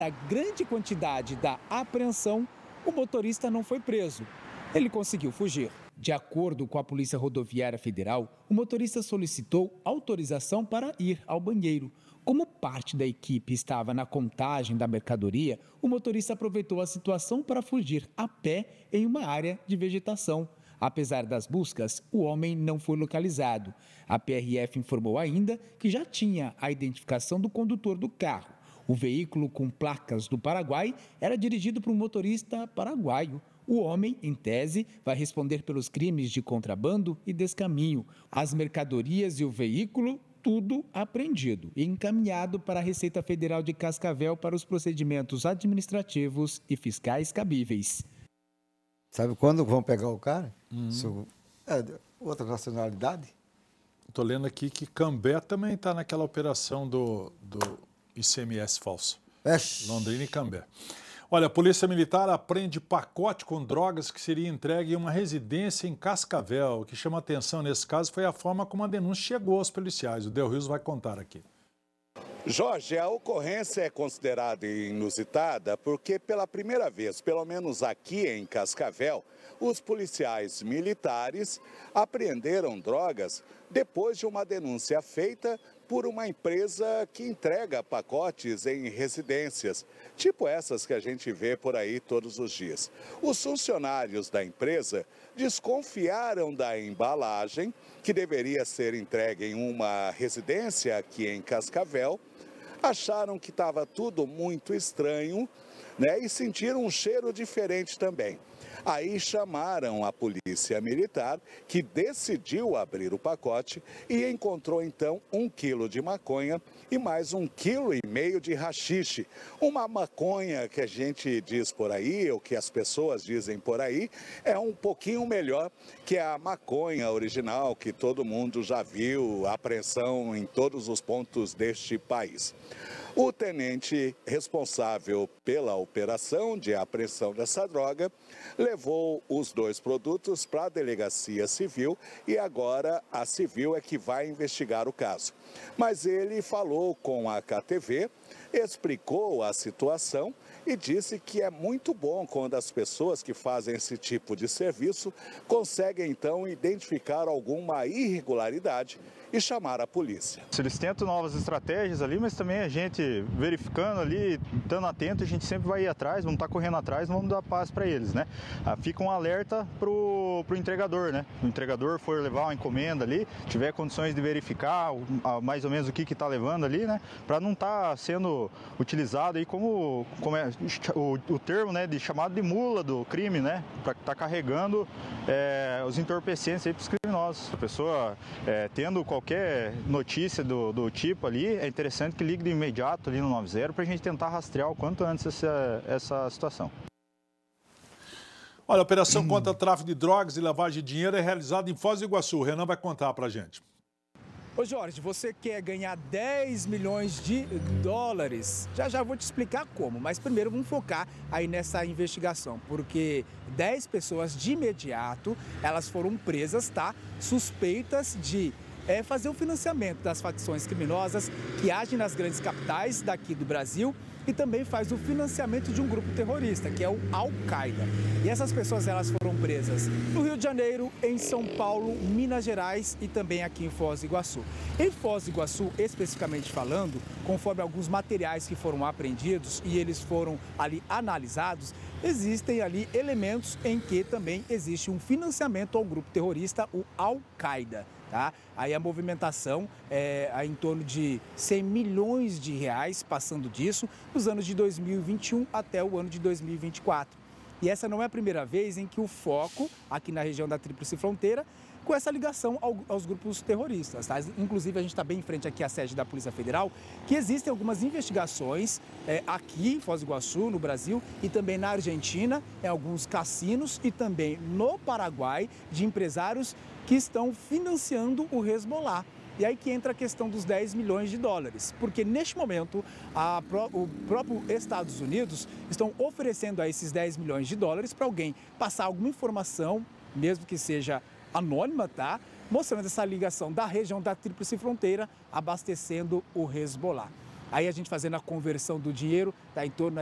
A grande quantidade da apreensão, o motorista não foi preso. Ele conseguiu fugir. De acordo com a Polícia Rodoviária Federal, o motorista solicitou autorização para ir ao banheiro. Como parte da equipe estava na contagem da mercadoria, o motorista aproveitou a situação para fugir a pé em uma área de vegetação. Apesar das buscas, o homem não foi localizado. A PRF informou ainda que já tinha a identificação do condutor do carro. O veículo com placas do Paraguai era dirigido por um motorista paraguaio. O homem, em tese, vai responder pelos crimes de contrabando e descaminho. As mercadorias e o veículo, tudo apreendido e encaminhado para a Receita Federal de Cascavel para os procedimentos administrativos e fiscais cabíveis. Sabe quando vão pegar o cara? Outra nacionalidade? Estou lendo aqui que Cambé também está naquela operação do ICMS falso. Londrina e Cambé. Olha, a Polícia Militar apreende pacote com drogas que seria entregue em uma residência em Cascavel. O que chama atenção nesse caso foi a forma como a denúncia chegou aos policiais. O Del Rios vai contar aqui. Jorge, a ocorrência é considerada inusitada porque pela primeira vez, pelo menos aqui em Cascavel, os policiais militares apreenderam drogas depois de uma denúncia feita por uma empresa que entrega pacotes em residências, tipo essas que a gente vê por aí todos os dias. Os funcionários da empresa desconfiaram da embalagem, que deveria ser entregue em uma residência aqui em Cascavel, acharam que estava tudo muito estranho, né, e sentiram um cheiro diferente também. Aí chamaram a polícia militar, que decidiu abrir o pacote e encontrou então 1 quilo de maconha e mais 1,5 quilo de haxixe. Uma maconha que a gente diz por aí, ou que as pessoas dizem por aí, é um pouquinho melhor que a maconha original, que todo mundo já viu, a apreensão em todos os pontos deste país. O tenente responsável pela operação de apreensão dessa droga levou os 2 produtos para a delegacia civil e agora a civil é que vai investigar o caso. Mas ele falou com a KTV, explicou a situação e disse que é muito bom quando as pessoas que fazem esse tipo de serviço conseguem então identificar alguma irregularidade e chamar a polícia. Eles tentam novas estratégias ali, mas também a gente verificando ali, estando atento, a gente sempre vai ir atrás, vamos estar correndo atrás, não vamos dar paz para eles, né? Fica um alerta pro entregador, né? O entregador for levar uma encomenda ali, tiver condições de verificar mais ou menos o que está levando ali, né? Para não estar sendo utilizado aí como é o termo, né? De chamado de mula do crime, né? Para estar carregando os entorpecentes aí para os criminosos. A pessoa tendo qualquer notícia do tipo ali, é interessante que ligue de imediato ali no 90 para a gente tentar rastrear o quanto antes essa situação. Olha, a operação contra o tráfico de drogas e lavagem de dinheiro é realizada em Foz do Iguaçu. O Renan vai contar pra gente. Ô Jorge, você quer ganhar 10 milhões de dólares? Já vou te explicar como, mas primeiro vamos focar aí nessa investigação, porque 10 pessoas de imediato, elas foram presas, tá? Suspeitas de fazer o financiamento das facções criminosas que agem nas grandes capitais daqui do Brasil e também faz o financiamento de um grupo terrorista, que é o Al-Qaeda. E essas pessoas elas foram presas no Rio de Janeiro, em São Paulo, Minas Gerais e também aqui em Foz do Iguaçu. Em Foz do Iguaçu, especificamente falando, conforme alguns materiais que foram apreendidos e eles foram ali analisados, existem ali elementos em que também existe um financiamento ao grupo terrorista, o Al-Qaeda. Tá? Aí a movimentação é em torno de 100 milhões de reais, passando disso, nos anos de 2021 até o ano de 2024. E essa não é a primeira vez em que o foco, aqui na região da Tríplice Fronteira, com essa ligação aos grupos terroristas. Tá? Inclusive, a gente está bem em frente aqui à sede da Polícia Federal, que existem algumas investigações aqui em Foz do Iguaçu, no Brasil, e também na Argentina, em alguns cassinos, e também no Paraguai, de empresários que estão financiando o Hezbollah. E aí que entra a questão dos 10 milhões de dólares, porque neste momento o próprio Estados Unidos estão oferecendo a esses 10 milhões de dólares para alguém passar alguma informação, mesmo que seja anônima, tá? Mostrando essa ligação da região da Tríplice Fronteira, abastecendo o Hezbollah. Aí a gente fazendo a conversão do dinheiro, está em torno